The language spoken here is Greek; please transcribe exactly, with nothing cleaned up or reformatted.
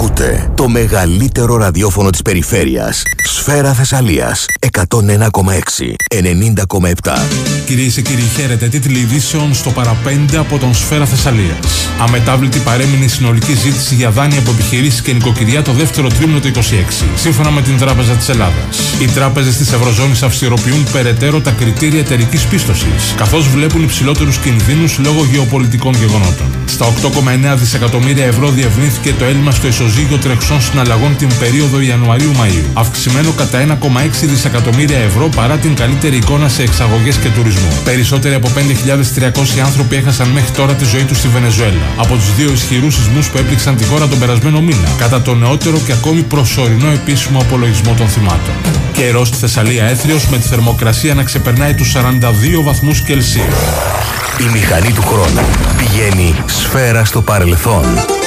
Ακούτε το μεγαλύτερο ραδιόφωνο της περιφέρειας. Σφαίρα Θεσσαλίας εκατόν ένα κόμμα έξι, ενενήντα κόμμα επτά. Κυρίες και κύριοι, χαίρετε. Τίτλοι ειδήσεων στο παραπέντε από τον Σφαίρα Θεσσαλίας. Αμετάβλητη παρέμεινε συνολική ζήτηση για δάνεια από επιχειρήσεις και νοικοκυριά το δεύτερο τρίμηνο του είκοσι έξι, σύμφωνα με την Τράπεζα της Ελλάδας. Οι τράπεζες της Ευρωζώνης αυστηροποιούν περαιτέρω τα κριτήρια εταιρικής πίστοσης, καθώς βλέπουν υψηλότερους κινδύνους λόγω γεωπολιτικών γεγονότων. Στα οκτώ κόμμα εννέα δισεκατομμύρια ευρώ διευνήθηκε το έλλειμμα στο ισοζύγιο τρεξών συναλλαγών την περίοδο Ιανουαρίου-Μαΐου, αυξημένο κατά ένα κόμμα έξι δισεκατομμύρια ευρώ παρά την καλύτερη εικόνα σε εξαγωγές και τουρισμό. Περισσότεροι από πέντε χιλιάδες τριακόσιοι άνθρωποι έχασαν μέχρι τώρα τη ζωή τους στη Βενεζουέλα από τους δύο ισχυρούς σεισμούς που έπληξαν τη χώρα τον περασμένο μήνα, κατά το νεότερο και ακόμη προσωρινό επίσημο απολογισμό των θυμάτων. Καιρός στη Θεσσαλία έθριος, με τη θερμοκρασία να ξεπερνάει τους σαράντα δύο βαθμούς Κελσίου. Η μηχανή του χρόνου πηγαίνει σφαίρα στο παρελθόν.